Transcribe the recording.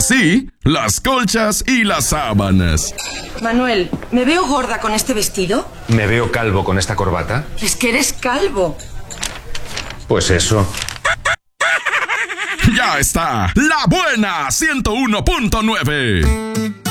así las colchas y las sábanas. Manuel, ¿me veo gorda con este vestido? ¿Me veo calvo con esta corbata? Es que eres calvo. Pues eso. Ya está, La Buena 101.9.